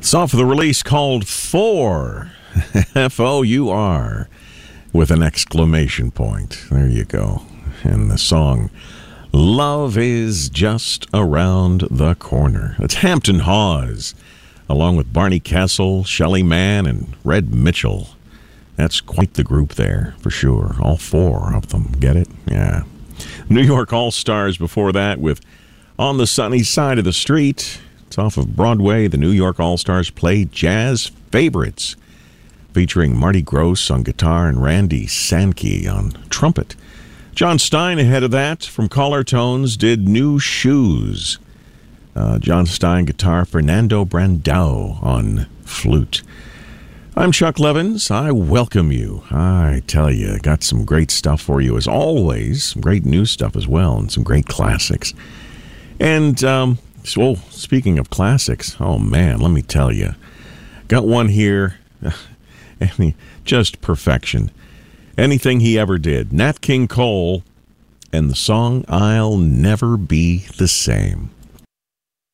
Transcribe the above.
It's off of the release called Four, F-O-U-R, with an exclamation point. There you go. And the song, Love is Just Around the Corner. It's Hampton Hawes, along with Barney Castle, Shelly Manne, and Red Mitchell. That's quite the group there, for sure. All four of them. Get it? Yeah. New York All-Stars before that with On the Sunny Side of the Street. It's off of Broadway. The New York All-Stars play Jazz Favorites, featuring Marty Gross on guitar and Randy Sankey on trumpet. John Stein ahead of that from Collar Tones did New Shoes. John Stein guitar, Fernando Brandao on flute. I'm Chuck Levins. I welcome you. I tell you, got some great stuff for you as always. Some great new stuff as well, and some great classics. And, speaking of classics, oh man, let me tell you. Got one here, just perfection. Anything he ever did. Nat King Cole and the song I'll Never Be the Same.